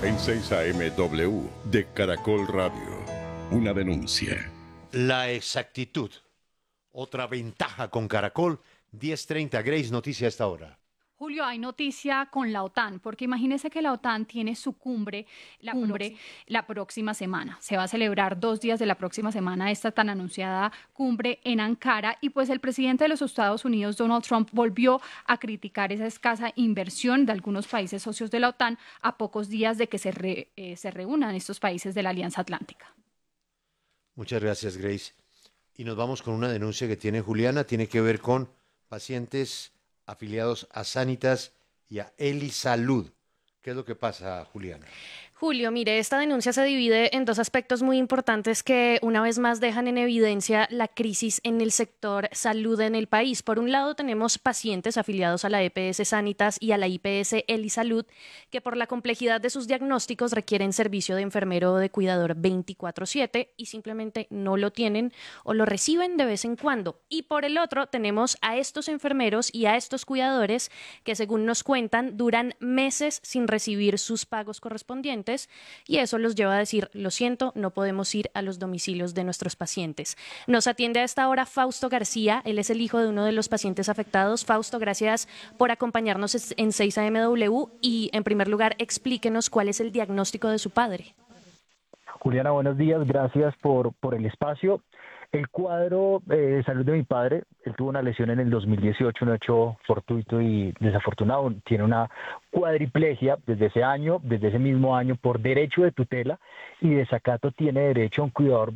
En 6 AM de Caracol Radio. Una denuncia. La exactitud. Otra ventaja con Caracol. 10:30. Grace, noticia a esta hora. Julio, hay noticia con la OTAN, porque imagínese que la OTAN tiene su cumbre la próxima semana. Se va a celebrar 2 días de la próxima semana esta tan anunciada cumbre en Ankara, y pues el presidente de los Estados Unidos, Donald Trump, volvió a criticar esa escasa inversión de algunos países socios de la OTAN a pocos días de que se reúnan estos países de la Alianza Atlántica. Muchas gracias, Grace. Y nos vamos con una denuncia que tiene Juliana. Tiene que ver con pacientes afiliados a Sanitas y a Elisalud. ¿Qué es lo que pasa, Juliana? Julio, mire, esta denuncia se divide en dos aspectos muy importantes que una vez más dejan en evidencia la crisis en el sector salud en el país. Por un lado, tenemos pacientes afiliados a la EPS Sanitas y a la IPS Elisalud que por la complejidad de sus diagnósticos requieren servicio de enfermero o de cuidador 24/7 y simplemente no lo tienen o lo reciben de vez en cuando. Y por el otro, tenemos a estos enfermeros y a estos cuidadores que, según nos cuentan, duran meses sin recibir sus pagos correspondientes, y eso los lleva a decir: lo siento, no podemos ir a los domicilios de nuestros pacientes. Nos atiende a esta hora Fausto García, él es el hijo de uno de los pacientes afectados. Fausto, gracias por acompañarnos en 6 AMW y, en primer lugar, explíquenos cuál es el diagnóstico de su padre. Juliana, buenos días, gracias por el espacio. El cuadro de salud de mi padre, él tuvo una lesión en el 2018, un hecho fortuito y desafortunado. Tiene una cuadriplegia desde ese mismo año, por derecho de tutela y desacato tiene derecho a un cuidador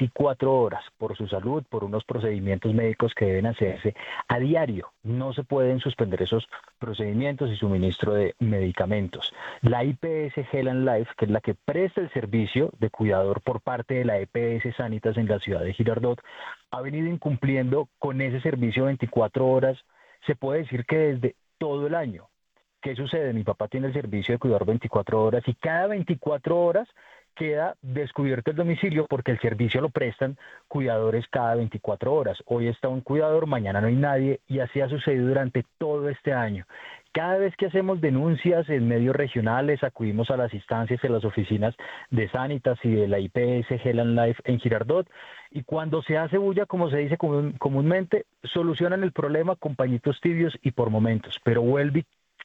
24 horas por su salud, por unos procedimientos médicos que deben hacerse a diario. No se pueden suspender esos procedimientos y suministro de medicamentos. La IPS Health and Life, que es la que presta el servicio de cuidador por parte de la EPS Sanitas en la ciudad de Girardot, ha venido incumpliendo con ese servicio 24 horas, se puede decir que desde todo el año. ¿Qué sucede? Mi papá tiene el servicio de cuidador 24 horas y cada 24 horas queda descubierto el domicilio porque el servicio lo prestan cuidadores cada 24 horas. Hoy está un cuidador, mañana no hay nadie, y así ha sucedido durante todo este año. Cada vez que hacemos denuncias en medios regionales, acudimos a las instancias en las oficinas de Sanitas y de la IPS Health and Life en Girardot, y cuando se hace bulla, como se dice comúnmente, solucionan el problema con pañitos tibios y por momentos, pero vuelve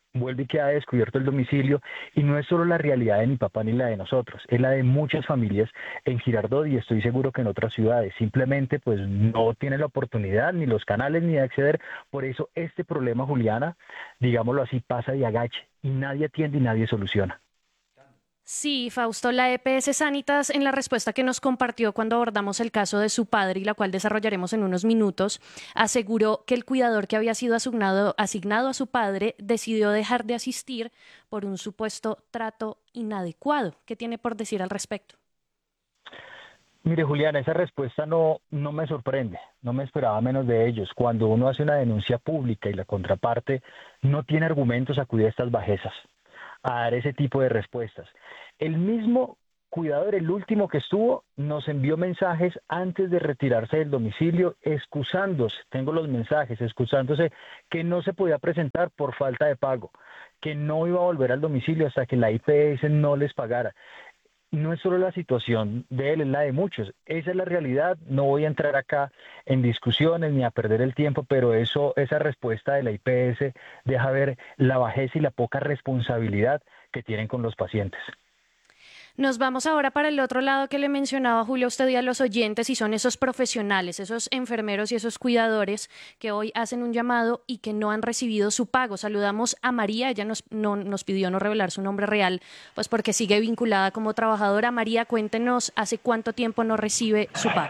y queda descubierto el domicilio, y no es solo la realidad de mi papá ni la de nosotros, es la de muchas familias en Girardot y estoy seguro que en otras ciudades. Simplemente pues no tienen la oportunidad ni los canales ni de acceder. Por eso este problema, Juliana, digámoslo así, pasa de agache y nadie atiende y nadie soluciona. Sí, Fausto, la EPS Sanitas, en la respuesta que nos compartió cuando abordamos el caso de su padre, y la cual desarrollaremos en unos minutos, aseguró que el cuidador que había sido asignado a su padre decidió dejar de asistir por un supuesto trato inadecuado. ¿Qué tiene por decir al respecto? Mire, Juliana, esa respuesta no me sorprende, no me esperaba menos de ellos. Cuando uno hace una denuncia pública y la contraparte no tiene argumentos, acude a estas bajezas, a dar ese tipo de respuestas. El mismo cuidador, el último que estuvo, nos envió mensajes antes de retirarse del domicilio, excusándose, tengo los mensajes, excusándose que no se podía presentar por falta de pago, que no iba a volver al domicilio hasta que la IPS no les pagara. No es solo la situación de él, es la de muchos. Esa es la realidad. No voy a entrar acá en discusiones ni a perder el tiempo, pero esa respuesta de la IPS deja ver la bajeza y la poca responsabilidad que tienen con los pacientes. Nos vamos ahora para el otro lado que le mencionaba Julio a usted y a los oyentes, y son esos profesionales, esos enfermeros y esos cuidadores que hoy hacen un llamado y que no han recibido su pago. Saludamos a María, ella nos pidió no revelar su nombre real, pues porque sigue vinculada como trabajadora. María, cuéntenos, ¿hace cuánto tiempo no recibe su pago?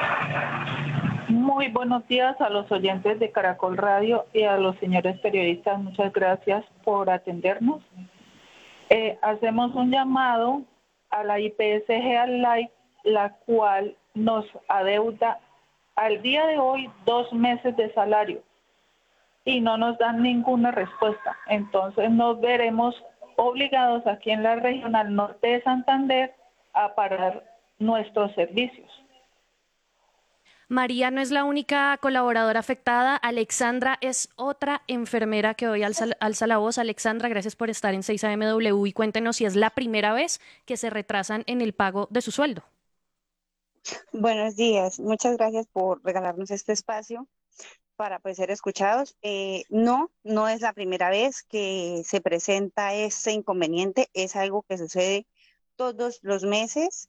Muy buenos días a los oyentes de Caracol Radio y a los señores periodistas. Muchas gracias por atendernos. Hacemos un llamado a la IPS Health Life, la cual nos adeuda al día de hoy 2 meses de salario y no nos dan ninguna respuesta. Entonces nos veremos obligados aquí en la Regional Norte de Santander a parar nuestros servicios. María no es la única colaboradora afectada. Alexandra es otra enfermera que hoy alza la voz. Alexandra, gracias por estar en 6AMW y cuéntenos si es la primera vez que se retrasan en el pago de su sueldo. Buenos días, muchas gracias por regalarnos este espacio para ser escuchados. No es la primera vez que se presenta este inconveniente, es algo que sucede todos los meses.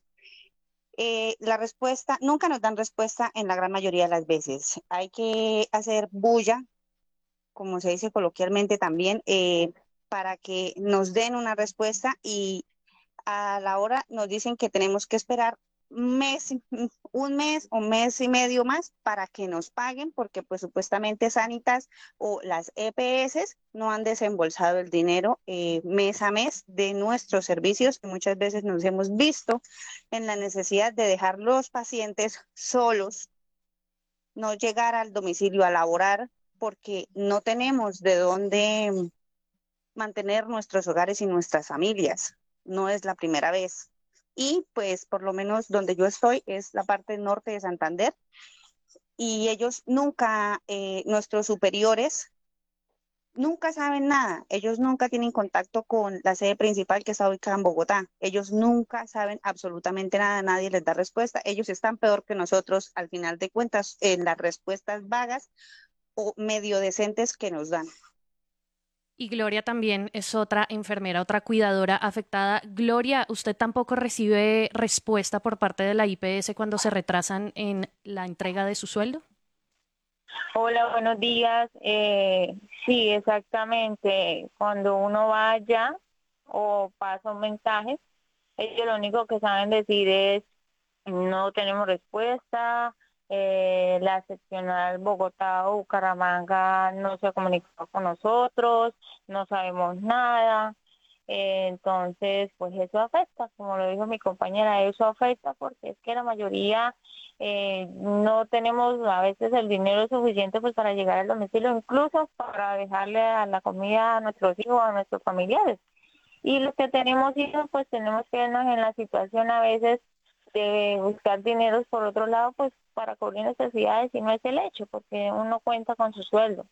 La respuesta, nunca nos dan respuesta en la gran mayoría de las veces. Hay que hacer bulla, como se dice coloquialmente también, para que nos den una respuesta y a la hora nos dicen que tenemos que esperar un mes o mes y medio más para que nos paguen, porque pues supuestamente Sanitas o las EPS no han desembolsado el dinero mes a mes de nuestros servicios. Muchas veces nos hemos visto en la necesidad de dejar los pacientes solos, no llegar al domicilio a laborar, porque no tenemos de dónde mantener nuestros hogares y nuestras familias. No es la primera vez. Y pues por lo menos donde yo estoy es la parte norte de Santander y ellos nunca, nuestros superiores, nunca saben nada. Ellos nunca tienen contacto con la sede principal que está ubicada en Bogotá. Ellos nunca saben absolutamente nada, nadie les da respuesta. Ellos están peor que nosotros al final de cuentas en las respuestas vagas o medio decentes que nos dan. Y Gloria también es otra enfermera, otra cuidadora afectada. Gloria, ¿usted tampoco recibe respuesta por parte de la IPS cuando se retrasan en la entrega de su sueldo? Hola, buenos días. Sí, exactamente. Cuando uno va allá o pasa un mensaje, ellos lo único que saben decir es no tenemos respuesta. La seccional Bogotá o Bucaramanga no se ha comunicado con nosotros, no sabemos nada. Entonces, pues eso afecta, como lo dijo mi compañera, eso afecta porque es que la mayoría no tenemos a veces el dinero suficiente pues para llegar al domicilio, incluso para dejarle a la comida a nuestros hijos, a nuestros familiares. Y los que tenemos hijos, pues tenemos que vernos en la situación a veces de buscar dinero por otro lado, pues para cubrir necesidades, y no es el hecho, porque uno cuenta con su sueldo.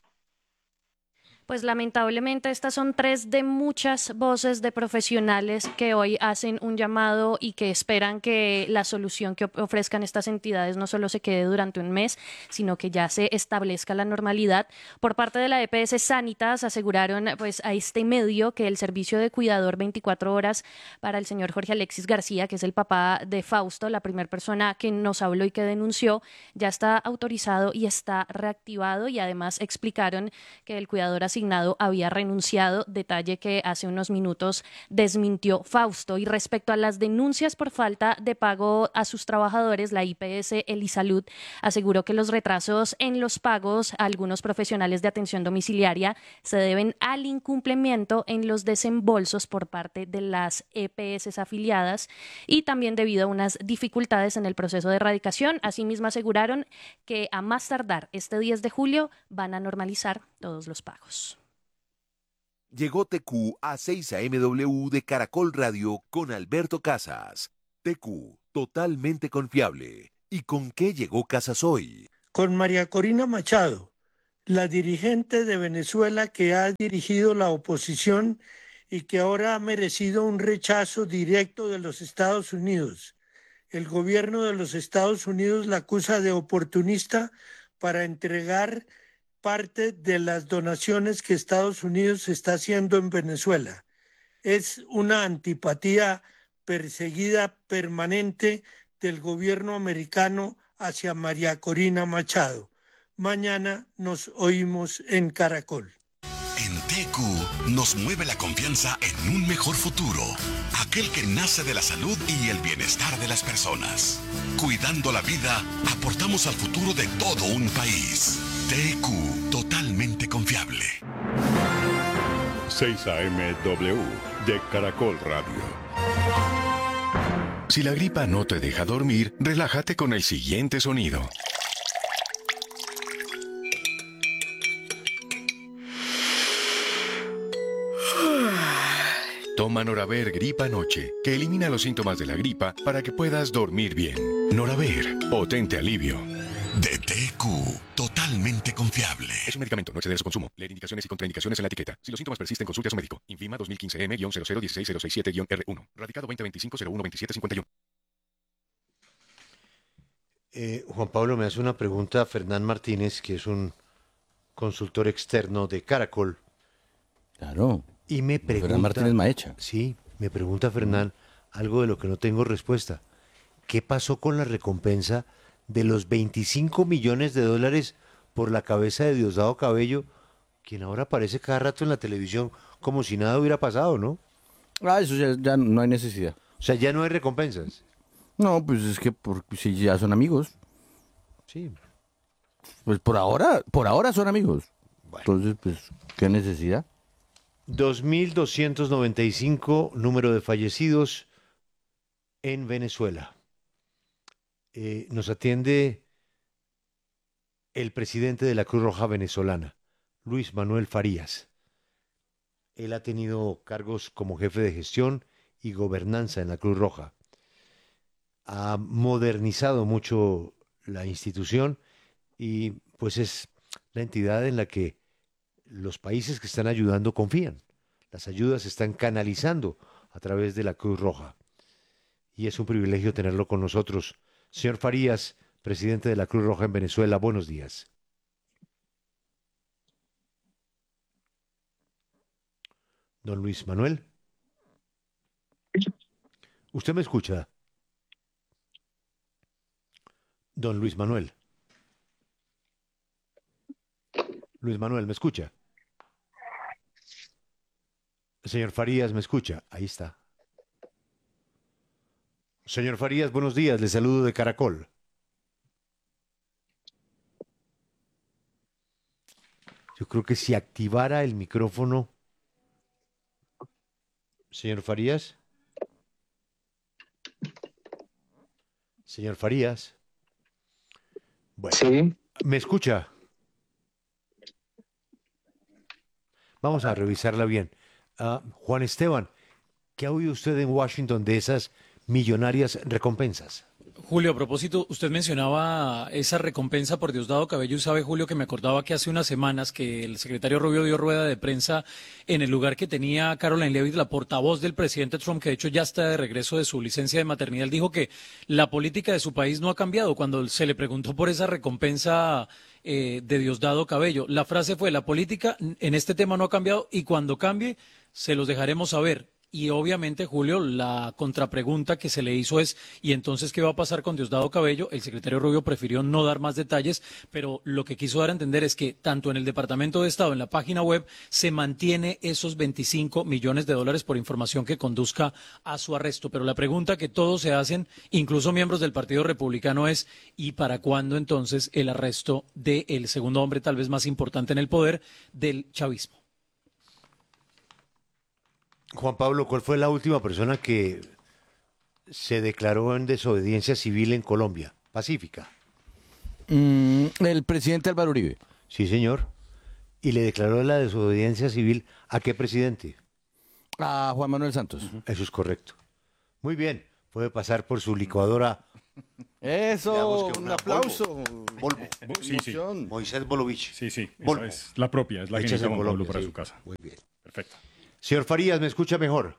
Pues lamentablemente estas son 3 de muchas voces de profesionales que hoy hacen un llamado y que esperan que la solución que ofrezcan estas entidades no solo se quede durante un mes, sino que ya se establezca la normalidad. Por parte de la EPS Sanitas aseguraron pues a este medio que el servicio de cuidador 24 horas para el señor Jorge Alexis García, que es el papá de Fausto, la primera persona que nos habló y que denunció, ya está autorizado y está reactivado, y además explicaron que el cuidador asignado había renunciado, detalle que hace unos minutos desmintió Fausto. Y respecto a las denuncias por falta de pago a sus trabajadores, la IPS Elisalud aseguró que los retrasos en los pagos a algunos profesionales de atención domiciliaria se deben al incumplimiento en los desembolsos por parte de las EPS afiliadas y también debido a unas dificultades en el proceso de erradicación. Asimismo aseguraron que a más tardar este 10 de julio van a normalizar todos los pagos. Llegó TQ a 6AMW de Caracol Radio con Alberto Casas. TQ, totalmente confiable. ¿Y con qué llegó Casas hoy? Con María Corina Machado, la dirigente de Venezuela que ha dirigido la oposición y que ahora ha merecido un rechazo directo de los Estados Unidos. El gobierno de los Estados Unidos la acusa de oportunista para entregar parte de las donaciones que Estados Unidos está haciendo en Venezuela. Es una antipatía perseguida permanente del gobierno americano hacia María Corina Machado. Mañana nos oímos en Caracol. En TQ nos mueve la confianza en un mejor futuro, aquel que nace de la salud y el bienestar de las personas. Cuidando la vida, aportamos al futuro de todo un país. TQ, totalmente confiable. 6AMW de Caracol Radio. Si la gripa no te deja dormir, relájate con el siguiente sonido. Toma Noraver Gripa Noche, que elimina los síntomas de la gripa para que puedas dormir bien. Noraver, potente alivio. de TQ, totalmente confiable. Es un medicamento, no exceder su consumo. Leer indicaciones y contraindicaciones en la etiqueta. Si los síntomas persisten, consulte a su médico. INVIMA 2015M-0016067-R1. Radicado 2025-012751. Juan Pablo, me hace una pregunta Fernán Martínez, que es un consultor externo de Caracol. Claro. Y me pregunta... Fernán Martínez Maecha. Sí, me pregunta Fernán algo de lo que no tengo respuesta. ¿Qué pasó con la recompensa de los 25 millones de dólares por la cabeza de Diosdado Cabello, quien ahora aparece cada rato en la televisión como si nada hubiera pasado, ¿no? Eso ya no hay necesidad. O sea, ya no hay recompensas. No, pues es que si ya son amigos. Sí. Pues por ahora son amigos. Bueno. Entonces, pues, ¿qué necesidad? 2.295 número de fallecidos en Venezuela. Nos atiende el presidente de la Cruz Roja venezolana, Luis Manuel Farías. Él ha tenido cargos como jefe de gestión y gobernanza en la Cruz Roja. Ha modernizado mucho la institución y pues es la entidad en la que los países que están ayudando confían. Las ayudas se están canalizando a través de la Cruz Roja. Y es un privilegio tenerlo con nosotros. Señor Farías, presidente de la Cruz Roja en Venezuela, buenos días. Don Luis Manuel. ¿Usted me escucha? Don Luis Manuel. Luis Manuel, ¿me escucha? Señor Farías, ¿me escucha? Ahí está. Señor Farías, buenos días. Le saludo de Caracol. Yo creo que si activara el micrófono... Señor Farías. Señor Farías. Bueno, sí. ¿Me escucha? Vamos a revisarla bien. Juan Esteban, ¿qué ha oído usted en Washington de esas millonarias recompensas? Julio, a propósito, usted mencionaba esa recompensa por Diosdado Cabello y sabe, Julio, que me acordaba que hace unas semanas que el secretario Rubio dio rueda de prensa en el lugar que tenía Caroline Leavitt, la portavoz del presidente Trump, que de hecho ya está de regreso de su licencia de maternidad. Él dijo que la política de su país no ha cambiado cuando se le preguntó por esa recompensa de Diosdado Cabello. La frase fue: la política en este tema no ha cambiado y cuando cambie se los dejaremos saber. Y obviamente, Julio, la contrapregunta que se le hizo es: ¿y entonces qué va a pasar con Diosdado Cabello? El secretario Rubio prefirió no dar más detalles, pero lo que quiso dar a entender es que tanto en el Departamento de Estado, en la página web, se mantiene esos 25 millones de dólares por información que conduzca a su arresto. Pero la pregunta que todos se hacen, incluso miembros del Partido Republicano, es: ¿y para cuándo entonces el arresto del segundo hombre tal vez más importante en el poder del chavismo? Juan Pablo, ¿cuál fue la última persona que se declaró en desobediencia civil en Colombia? Pacífica. El presidente Álvaro Uribe. Sí, señor. ¿Y le declaró la desobediencia civil a qué presidente? A Juan Manuel Santos. Eso es correcto. Muy bien. Puede pasar por su licuadora. Eso, un aplauso. Volvo. Sí, sí. Moisés Bolovich. Sí, sí. Volvo. Es la propia, es la que Hechas necesita en Juan Pablo Colombia, para sí. su casa. Muy bien. Perfecto. Señor Farías, ¿me escucha mejor?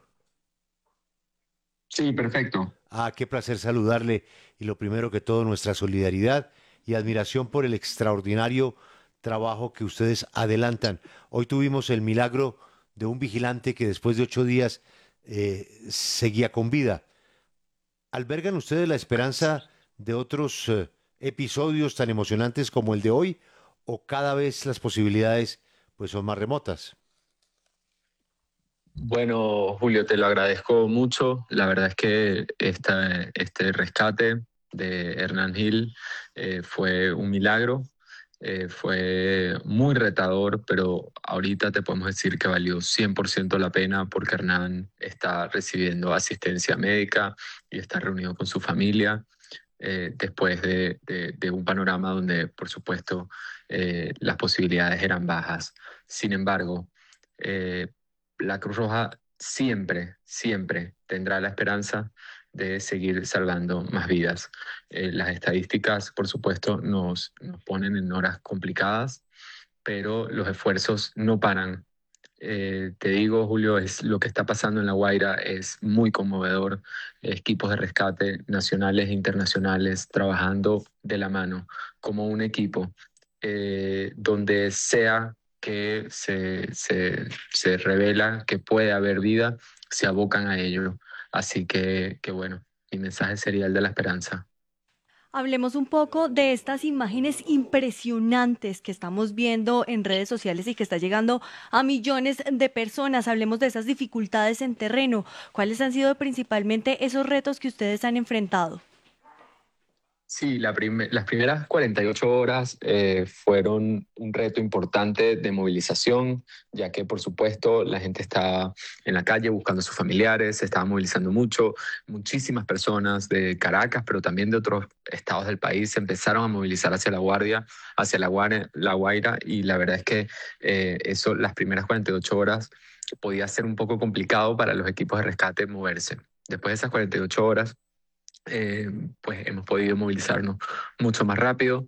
Sí, perfecto. Qué placer saludarle. Y lo primero que todo, nuestra solidaridad y admiración por el extraordinario trabajo que ustedes adelantan. Hoy tuvimos el milagro de un vigilante que después de 8 días seguía con vida. ¿Albergan ustedes la esperanza de otros episodios tan emocionantes como el de hoy? ¿O cada vez las posibilidades pues son más remotas? Bueno, Julio, te lo agradezco mucho. La verdad es que este rescate de Hernán Gil fue un milagro, fue muy retador, pero ahorita te podemos decir que valió 100% la pena porque Hernán está recibiendo asistencia médica y está reunido con su familia después de un panorama donde, por supuesto, las posibilidades eran bajas. Sin embargo, la Cruz Roja siempre, siempre tendrá la esperanza de seguir salvando más vidas. Las estadísticas, por supuesto, nos ponen en horas complicadas, pero los esfuerzos no paran. Te digo, Julio, es lo que está pasando en La Guaira es muy conmovedor. Equipos de rescate nacionales e internacionales trabajando de la mano como un equipo, donde sea que se revela que puede haber vida, se abocan a ello. Así que bueno, mi mensaje sería el de la esperanza. Hablemos un poco de estas imágenes impresionantes que estamos viendo en redes sociales y que está llegando a millones de personas. Hablemos de esas dificultades en terreno. ¿Cuáles han sido principalmente esos retos que ustedes han enfrentado? Sí, las primeras 48 horas fueron un reto importante de movilización, ya que por supuesto la gente está en la calle buscando a sus familiares, se estaba movilizando mucho, muchísimas personas de Caracas, pero también de otros estados del país se empezaron a movilizar hacia La Guaira, y la verdad es que eso, las primeras 48 horas podía ser un poco complicado para los equipos de rescate moverse. Después de esas 48 horas, pues hemos podido movilizarnos mucho más rápido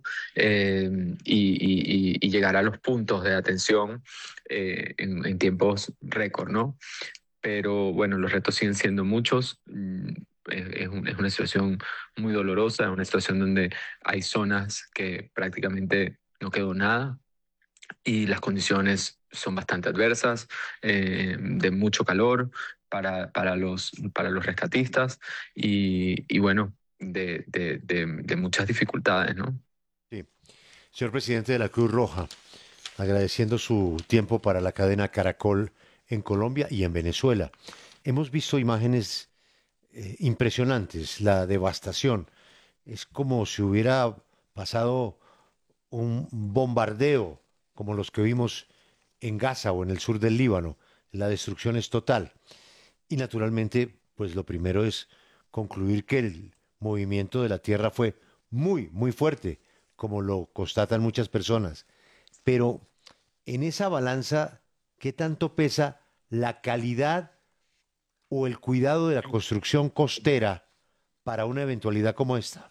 y llegar a los puntos de atención en tiempos récord, ¿no? Pero bueno, los retos siguen siendo muchos. Es una situación muy dolorosa, es una situación donde hay zonas que prácticamente no quedó nada y las condiciones son bastante adversas, de mucho calor para los rescatistas y bueno, de muchas dificultades, ¿no? Sí. Señor presidente de la Cruz Roja, agradeciendo su tiempo para la cadena Caracol en Colombia y en Venezuela. Hemos visto imágenes impresionantes, la devastación. Es como si hubiera pasado un bombardeo como los que vimos en Gaza o en el sur del Líbano. La destrucción es total. Y naturalmente, pues lo primero es concluir que el movimiento de la tierra fue muy, muy fuerte, como lo constatan muchas personas. Pero en esa balanza, ¿qué tanto pesa la calidad o el cuidado de la construcción costera para una eventualidad como esta?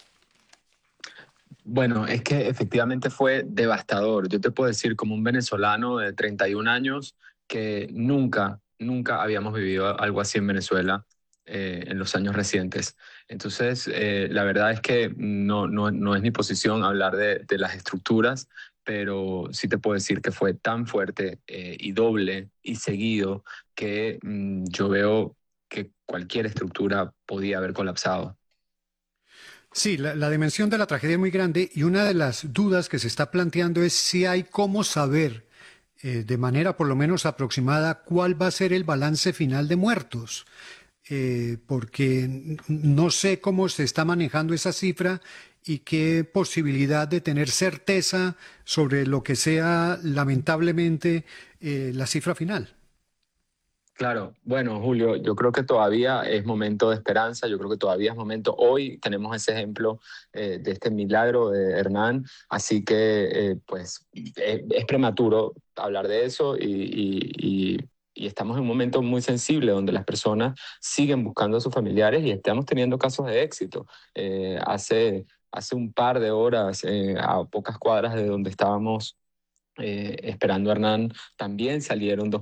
Bueno, es que efectivamente fue devastador. Yo te puedo decir, como un venezolano de 31 años, que nunca habíamos vivido algo así en Venezuela en los años recientes. Entonces, la verdad es que no es mi posición hablar de las estructuras, pero sí te puedo decir que fue tan fuerte y doble y seguido que yo veo que cualquier estructura podía haber colapsado. Sí, la dimensión de la tragedia es muy grande y una de las dudas que se está planteando es si hay cómo saber de manera por lo menos aproximada cuál va a ser el balance final de muertos, porque no sé cómo se está manejando esa cifra y qué posibilidad de tener certeza sobre lo que sea lamentablemente la cifra final. Claro, bueno, Julio, yo creo que todavía es momento de esperanza, yo creo que todavía es momento, hoy tenemos ese ejemplo de este milagro de Hernán, así que pues es prematuro hablar de eso y estamos en un momento muy sensible donde las personas siguen buscando a sus familiares y estamos teniendo casos de éxito. Hace un par de horas, a pocas cuadras de donde estábamos esperando a Hernán, también salieron dos